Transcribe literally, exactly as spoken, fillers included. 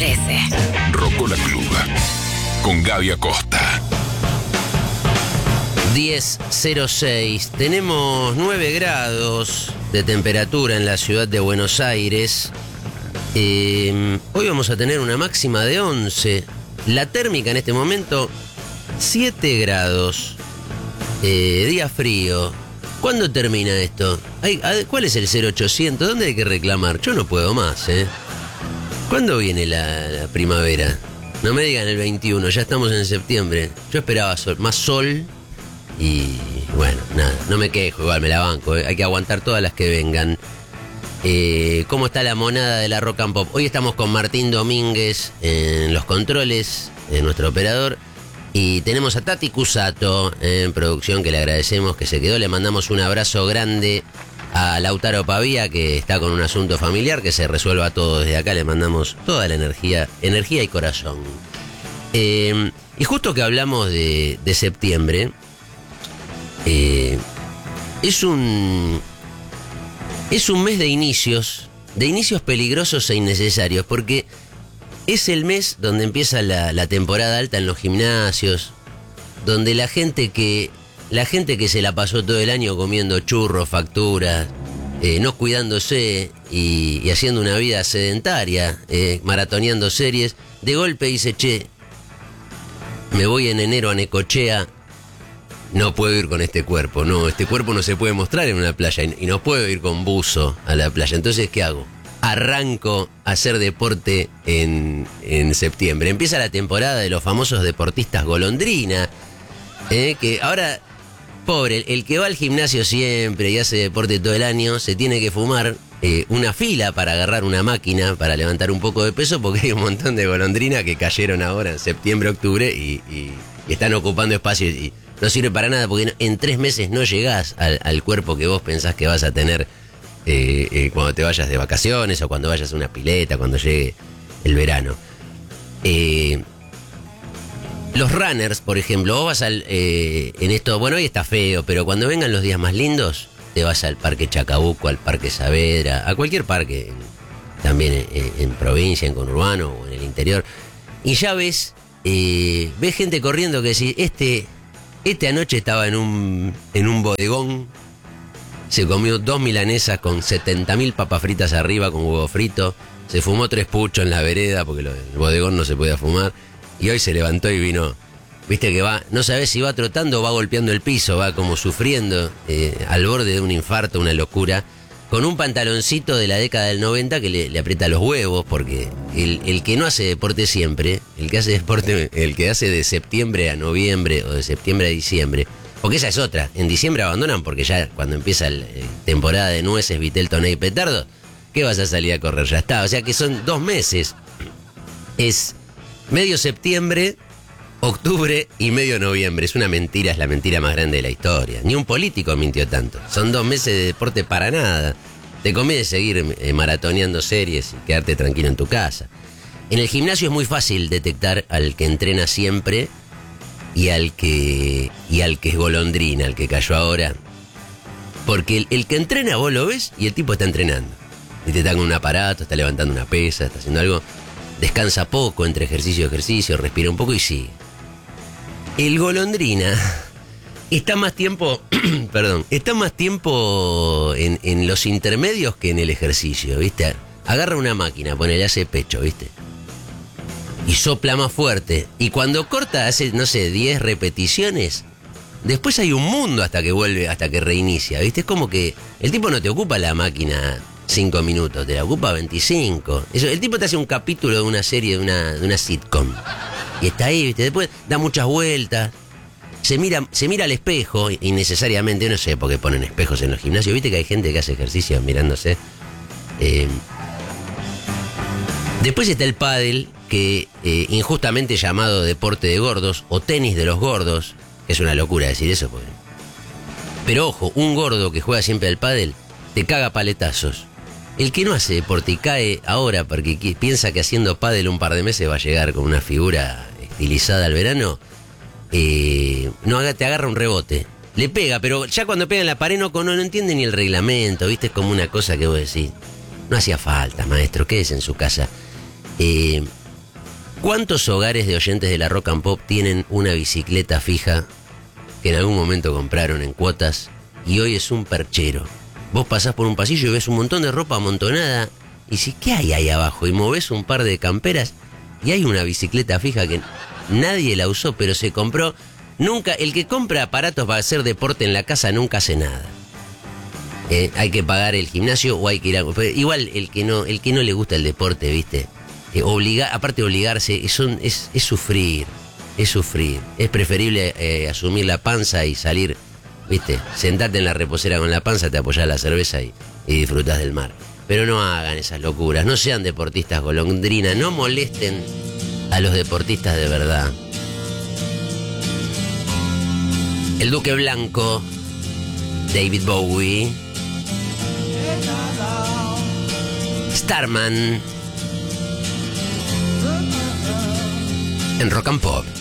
trece. Rocola Club. Con Gaby Acosta. diez cero seis. Tenemos nueve grados de temperatura en la ciudad de Buenos Aires. Eh, hoy vamos a tener una máxima de once. La térmica en este momento, siete grados. Eh, día frío. ¿Cuándo termina esto? Ay, ¿cuál es el cero ochocientos? ¿Dónde hay que reclamar? Yo no puedo más, ¿eh? ¿Cuándo viene la, la primavera? No me digan el veintiuno, ya estamos en septiembre. Yo esperaba sol, más sol y bueno, nada, no me quejo, igual me la banco, ¿eh? Hay que aguantar todas las que vengan. Eh, ¿Cómo está la monada de la Rock and Pop? Hoy estamos con Martín Domínguez en los controles, en nuestro operador. Y tenemos a Tati Cusato en producción, que le agradecemos que se quedó. Le mandamos un abrazo grande a Lautaro Pavía, que está con un asunto familiar, que se resuelva todo desde acá. Le mandamos toda la energía, energía y corazón. Eh, y justo que hablamos de, de septiembre, eh, es un es un mes de inicios, de inicios peligrosos e innecesarios, porque es el mes donde empieza la, la temporada alta en los gimnasios, donde la gente que la gente que se la pasó todo el año comiendo churros, facturas, eh, no cuidándose y, y haciendo una vida sedentaria, eh, maratoneando series, de golpe dice, che, me voy en enero a Necochea, no puedo ir con este cuerpo, no, este cuerpo no se puede mostrar en una playa y, y no puedo ir con buzo a la playa, entonces ¿qué hago? Arranco a hacer deporte en, en septiembre. Empieza la temporada de los famosos deportistas golondrina, eh, que ahora, pobre, el, el que va al gimnasio siempre y hace deporte todo el año, se tiene que fumar eh, una fila para agarrar una máquina para levantar un poco de peso, porque hay un montón de golondrinas que cayeron ahora en septiembre, octubre y, y, y están ocupando espacio y no sirve para nada, porque no, en tres meses no llegás al, al cuerpo que vos pensás que vas a tener Eh, eh, cuando te vayas de vacaciones o cuando vayas a una pileta, cuando llegue el verano. Eh, los runners, por ejemplo, vos vas al eh, en esto, bueno, hoy está feo, pero cuando vengan los días más lindos, te vas al Parque Chacabuco, al Parque Saavedra, a cualquier parque, en, también en, en provincia, en conurbano o en el interior, y ya ves eh, ves gente corriendo que decís, este este anoche estaba en un en un bodegón, se comió dos milanesas con setenta mil papas fritas arriba con huevo frito, se fumó tres puchos en la vereda porque lo, el bodegón no se podía fumar, y hoy se levantó y vino, viste que va, no sabés si va trotando o va golpeando el piso, va como sufriendo, eh, al borde de un infarto, una locura, con un pantaloncito de la década del noventa que le, le aprieta los huevos, porque el, el que no hace deporte siempre, el que hace deporte, el que hace de septiembre a noviembre o de septiembre a diciembre, porque esa es otra. En diciembre abandonan porque ya cuando empieza la eh, temporada de nueces, vitel, toné y petardo, ¿qué vas a salir a correr? Ya está. O sea que son dos meses. Es medio septiembre, octubre y medio noviembre. Es una mentira, es la mentira más grande de la historia. Ni un político mintió tanto. Son dos meses de deporte para nada. Te conviene seguir eh, maratoneando series y quedarte tranquilo en tu casa. En el gimnasio es muy fácil detectar al que entrena siempre y al que y al que es golondrina, al que cayó ahora, porque el, el que entrena vos lo ves y el tipo está entrenando y te está con un aparato, está levantando una pesa, está haciendo algo, descansa poco entre ejercicio y ejercicio, respira un poco y sigue. El golondrina está más tiempo perdón, está más tiempo en, en los intermedios que en el ejercicio, ¿viste? Agarra una máquina, ponele, hace pecho, ¿viste? Y sopla más fuerte. Y cuando corta, hace, no sé, diez repeticiones. Después hay un mundo hasta que vuelve, hasta que reinicia, ¿viste? Es como que el tipo no te ocupa la máquina cinco minutos, te la ocupa veinticinco. Eso, el tipo te hace un capítulo de una serie, de una, de una sitcom. Y está ahí, ¿viste? Después da muchas vueltas. Se mira, se mira al espejo, innecesariamente, no sé por qué ponen espejos en los gimnasios. ¿Viste que hay gente que hace ejercicio mirándose? Eh, después está el pádel, que eh, injustamente llamado deporte de gordos o tenis de los gordos, que es una locura decir eso, porque... pero ojo, un gordo que juega siempre al pádel te caga paletazos. El que no hace deporte y cae ahora porque piensa que haciendo pádel un par de meses va a llegar con una figura estilizada al verano, eh, no te agarra un rebote, le pega, pero ya cuando pega en la pared no, no, no entiende ni el reglamento, viste, es como una cosa que vos decís, no hacía falta, maestro, quédese en su casa. Eh, ¿Cuántos hogares de oyentes de la Rock and Pop tienen una bicicleta fija que en algún momento compraron en cuotas y hoy es un perchero? Vos pasás por un pasillo y ves un montón de ropa amontonada y decís, ¿qué hay ahí abajo? Y movés un par de camperas y hay una bicicleta fija que nadie la usó, pero se compró. Nunca, el que compra aparatos para hacer deporte en la casa nunca hace nada. Eh, hay que pagar el gimnasio o hay que ir a... Igual el que no, el que no le gusta el deporte, ¿viste? Eh, obliga, aparte de obligarse, es, un, es, es sufrir, es sufrir. Es preferible eh, asumir la panza y salir, ¿viste? Sentarte en la reposera con la panza, te apoyás la cerveza y, y disfrutás del mar. Pero no hagan esas locuras, no sean deportistas golondrina, no molesten a los deportistas de verdad. El Duque Blanco, David Bowie, Starman, en Rock and Pop.